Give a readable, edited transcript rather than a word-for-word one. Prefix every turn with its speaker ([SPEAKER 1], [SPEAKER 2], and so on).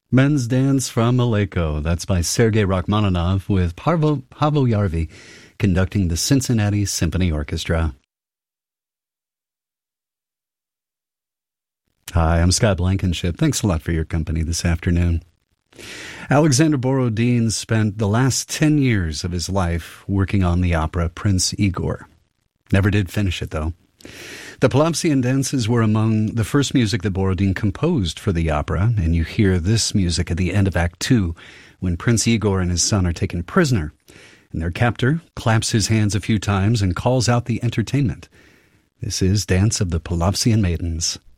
[SPEAKER 1] Men's Dance from Maleko. That's by Sergei Rachmaninoff with Pavo Yarvi conducting the Cincinnati Symphony Orchestra. Hi, I'm Scott Blankenship. Thanks a lot for your company this afternoon. Alexander Borodin spent the last 10 years of his life working on the opera Prince Igor. Never did finish it, though. The Polopsian dances were among the first music that Borodin composed for the opera, and you hear this music at the end of Act 2 when Prince Igor and his son are taken prisoner, and their captor claps his hands a few times and calls out the entertainment. This is Dance of the Polopsian Maidens.